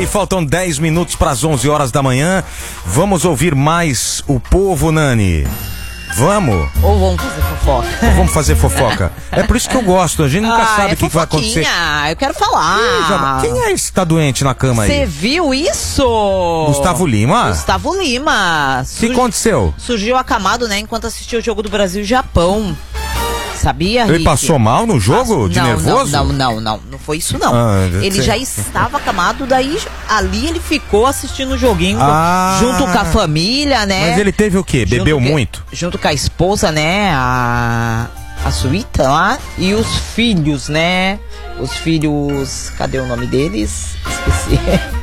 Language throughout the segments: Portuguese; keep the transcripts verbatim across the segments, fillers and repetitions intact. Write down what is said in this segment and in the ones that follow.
aí, faltam dez minutos para as onze horas da manhã. Vamos ouvir mais o povo, Nani. Vamos? Ou vamos fazer fofoca? Ou vamos fazer fofoca. É por isso que eu gosto, a gente nunca ah, sabe o é que, que vai acontecer. Eu quero falar. Ih, já... Quem é esse que tá doente na cama aí? Você viu isso? Gustavo Lima? Gustavo Lima. O que aconteceu? Surgiu acamado, né, enquanto assistia o jogo do Brasil e Japão. Sabia, Ele Rick? passou mal no jogo? Passou... De não, nervoso? Não, não, não, não. Não foi isso, não. Ah, ele sei. já estava acamado, daí ali ele ficou assistindo o joguinho ah, junto com a família, né? Mas ele teve o quê? Bebeu junto muito? Que, junto com a esposa, né? A, a Suíta lá. E os filhos, né? Os filhos... Cadê o nome deles? Esqueci.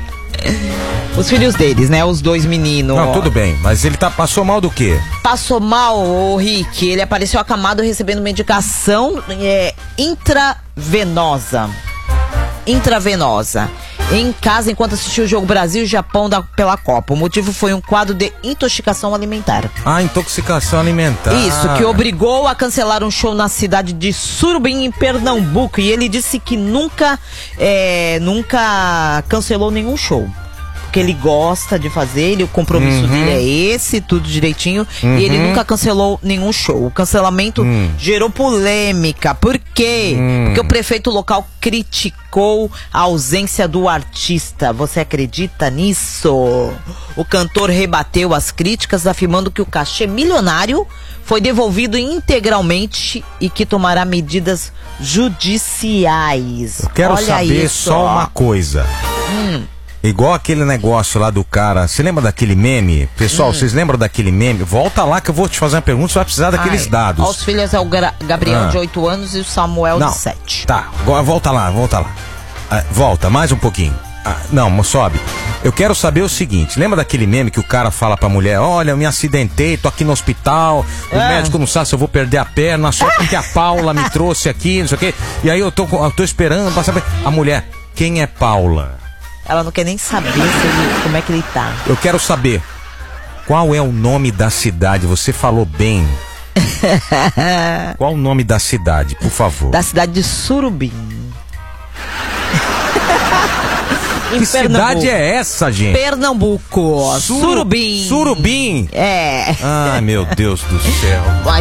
Os filhos deles, né? Os dois meninos. Não, tudo bem, mas ele tá, passou mal do quê? Passou mal, ô Rick. Ele apareceu acamado recebendo medicação é, intravenosa. Intravenosa. Em casa, enquanto assistiu o jogo Brasil e Japão da, pela Copa. O motivo foi um quadro de intoxicação alimentar. Ah, intoxicação alimentar. Isso, que obrigou a cancelar um show na cidade de Surubim, em Pernambuco. E ele disse que nunca, é, nunca cancelou nenhum show. Porque ele gosta de fazer, ele, o compromisso uhum. dele é esse, tudo direitinho. Uhum. E ele nunca cancelou nenhum show. O cancelamento uhum. gerou polêmica. Por quê? Uhum. Porque o prefeito local criticou a ausência do artista. Você acredita nisso? O cantor rebateu as críticas, afirmando que o cachê milionário foi devolvido integralmente e que tomará medidas judiciais. Eu quero Olha saber isso. só uma coisa. Hum. Igual aquele negócio lá do cara. Você lembra daquele meme? Pessoal, hum. vocês lembram daquele meme? Volta lá que eu vou te fazer uma pergunta. Você vai precisar daqueles Ai, dados. Os filhos é o Gra- Gabriel ah. de oito anos e o Samuel não. de sete. Tá, agora volta lá, volta lá. Ah, volta, mais um pouquinho. Ah, não, sobe. Eu quero saber o seguinte. Lembra daquele meme que o cara fala pra mulher: olha, eu me acidentei, tô aqui no hospital. O é. médico não sabe se eu vou perder a perna. Só porque a Paula me trouxe aqui, não sei o quê. E aí eu tô, eu tô esperando pra saber. A mulher, quem é Paula? Ela não quer nem saber se ele, como é que ele tá. Eu quero saber qual é o nome da cidade. Você falou bem. Qual o nome da cidade, por favor? Da cidade de Surubim. Que cidade é essa, gente? Pernambuco. Suru- Surubim. Surubim? É. Ai, meu Deus do céu. Mas